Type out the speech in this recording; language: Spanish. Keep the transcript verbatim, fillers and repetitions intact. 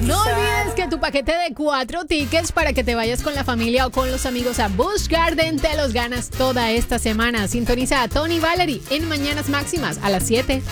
No olvides que tu paquete de cuatro tickets para que te vayas con la familia o con los amigos a Busch Garden te los ganas toda esta semana. Sintoniza a Tony Valerie en Mañanas Máximas a las siete.